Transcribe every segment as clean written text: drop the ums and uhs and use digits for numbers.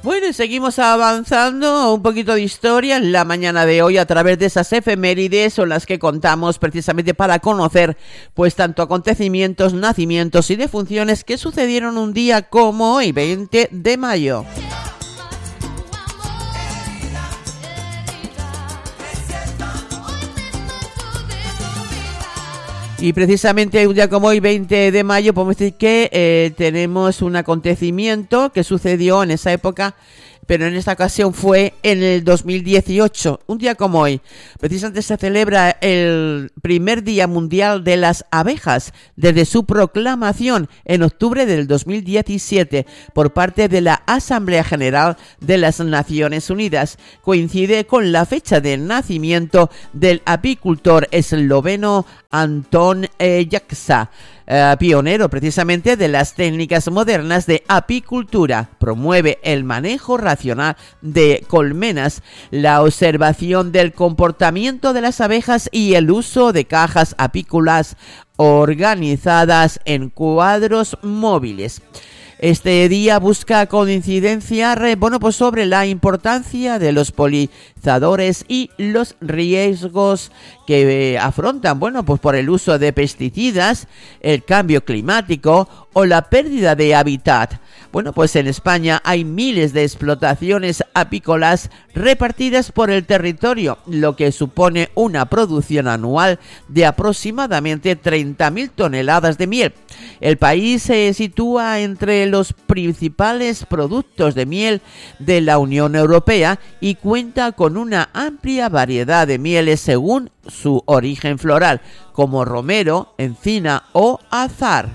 Bueno, y seguimos avanzando un poquito de historia en la mañana de hoy a través de esas efemérides son las que contamos precisamente para conocer pues tanto acontecimientos, nacimientos y defunciones que sucedieron un día como hoy, 20 de mayo. Y precisamente un día como hoy, 20 de mayo, podemos decir que tenemos un acontecimiento que sucedió en esa época, pero en esta ocasión fue en el 2018, un día como hoy. Precisamente se celebra el primer Día Mundial de las Abejas, desde su proclamación en octubre del 2017 por parte de la Asamblea General de las Naciones Unidas. Coincide con la fecha de nacimiento del apicultor esloveno Anton Jakša, pionero precisamente de las técnicas modernas de apicultura. Promueve el manejo racional de colmenas, la observación del comportamiento de las abejas y el uso de cajas apícolas organizadas en cuadros móviles. Este día busca concienciar sobre la importancia de los polinizadores y los riesgos que afrontan, por el uso de pesticidas, el cambio climático o la pérdida de hábitat. En España hay miles de explotaciones apícolas repartidas por el territorio, lo que supone una producción anual de aproximadamente 30.000 toneladas de miel. El país se sitúa entre los principales productos de miel de la Unión Europea y cuenta con una amplia variedad de mieles según su origen floral, como romero, encina o azahar.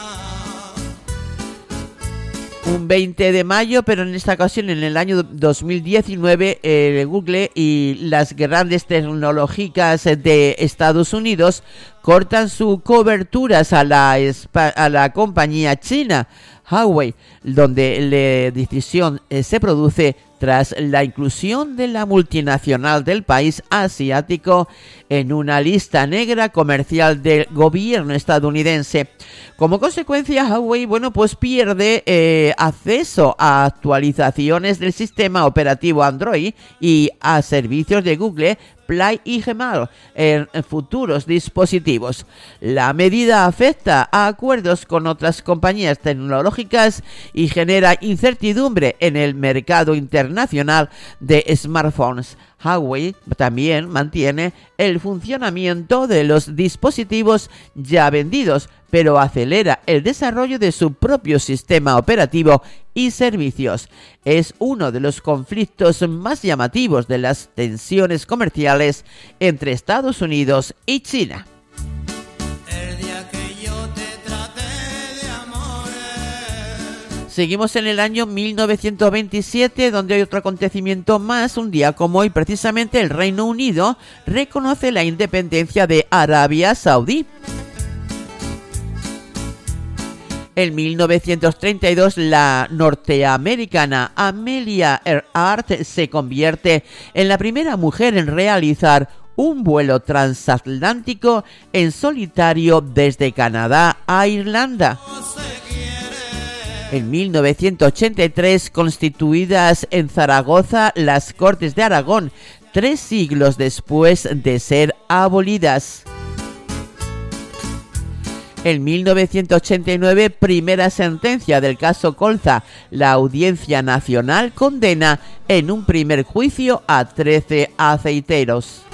Un 20 de mayo, pero en esta ocasión, en el año 2019, Google y las grandes tecnológicas de Estados Unidos cortan sus coberturas a la compañía china Huawei, donde la decisión se produce tras la inclusión de la multinacional del país asiático en una lista negra comercial del gobierno estadounidense. Como consecuencia, Huawei, pierde acceso a actualizaciones del sistema operativo Android y a servicios de Google Play y Gmail en futuros dispositivos. La medida afecta a acuerdos con otras compañías tecnológicas y genera incertidumbre en el mercado internacional de smartphones. Huawei también mantiene el funcionamiento de los dispositivos ya vendidos, pero acelera el desarrollo de su propio sistema operativo y servicios. Es uno de los conflictos más llamativos de las tensiones comerciales entre Estados Unidos y China. Seguimos en el año 1927, donde hay otro acontecimiento más. Un día como hoy, precisamente, el Reino Unido reconoce la independencia de Arabia Saudí. En 1932, la norteamericana Amelia Earhart se convierte en la primera mujer en realizar un vuelo transatlántico en solitario desde Canadá a Irlanda. En 1983, constituidas en Zaragoza las Cortes de Aragón, 3 siglos después de ser abolidas. En 1989, primera sentencia del caso Colza. La Audiencia Nacional condena en un primer juicio a 13 aceiteros.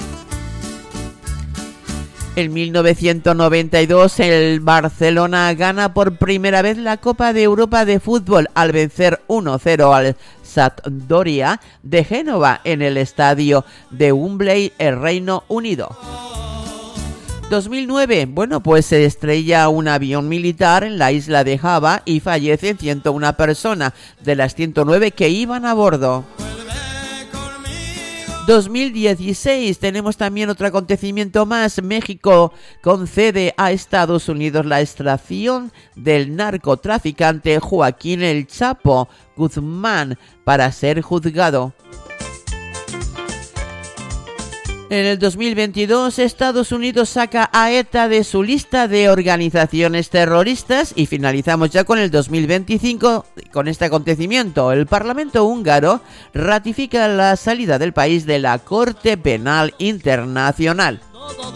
En 1992, el Barcelona gana por primera vez la Copa de Europa de fútbol al vencer 1-0 al Sampdoria de Génova en el estadio de Wembley, el Reino Unido. 2009, se estrella un avión militar en la isla de Java y fallecen 101 personas de las 109 que iban a bordo. 2016, tenemos también otro acontecimiento más. México concede a Estados Unidos la extradición del narcotraficante Joaquín El Chapo Guzmán para ser juzgado. En el 2022, Estados Unidos saca a ETA de su lista de organizaciones terroristas y finalizamos ya con el 2025 con este acontecimiento. El Parlamento húngaro ratifica la salida del país de la Corte Penal Internacional.